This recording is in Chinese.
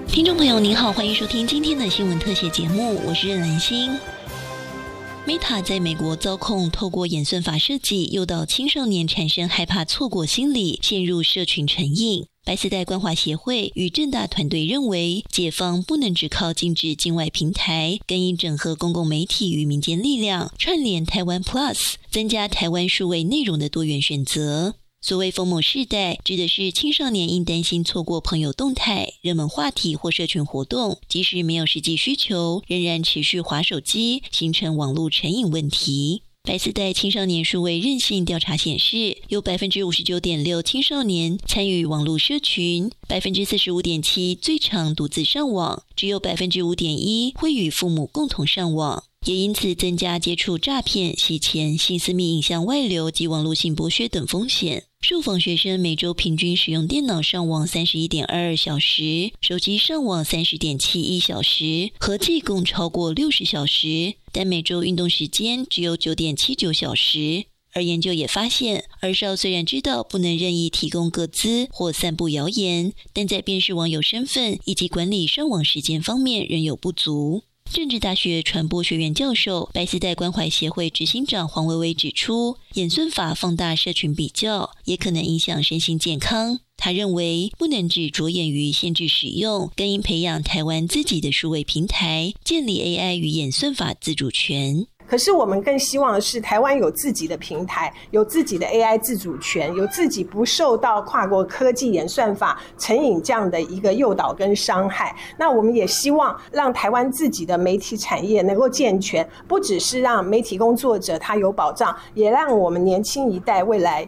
听众朋友您好，欢迎收听今天的新闻特写节目，我是任兰心。Meta 在美国遭控透过演算法设计诱导青少年产生害怕错过心理，陷入社群成瘾。白丝带关怀协会与政大团队认为，解放不能只靠禁止境外平台，更应整合公共媒体与民间力量，串联台湾 Plus， 增加台湾数位内容的多元选择。所谓疯魔世代，指的是青少年因担心错过朋友动态、热门话题或社群活动，即使没有实际需求，仍然持续滑手机，形成网络成瘾问题。白丝带青少年数位韧性调查显示，有 59.6% 青少年参与网络社群， 45.7% 最常独自上网，只有 5.1% 会与父母共同上网，也因此增加接触诈骗、洗钱、性私密影像外流及网络性剥削等风险。受访学生每周平均使用电脑上网 31.22 小时，手机上网 30.71 小时，合计共超过60小时，但每周运动时间只有 9.79 小时。而研究也发现，儿少虽然知道不能任意提供个资或散布谣言，但在辨识网友身份以及管理上网时间方面仍有不足。政治大学传播学院教授、白丝带关怀协会执行长黄薇薇指出，演算法放大社群比较，也可能影响身心健康。他认为，不能只着眼于限制使用，更应培养台湾自己的数位平台，建立 AI 与演算法自主权。 可是我们更希望的是台湾有自己的平台，有自己的 AI 自主权，有自己不受到跨国科技演算法成瘾这样的一个诱导跟伤害。那我们也希望让台湾自己的媒体产业能够健全，不只是让媒体工作者他有保障，也让我们年轻一代未来